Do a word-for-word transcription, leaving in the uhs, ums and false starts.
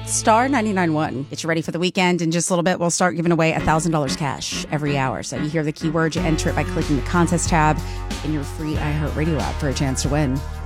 star nine nine one. Get you ready for the weekend. In just a little bit, we'll start giving away one thousand dollars cash every hour. So you hear the keyword, you enter it by clicking the contest tab in your free iHeartRadio app for a chance to win.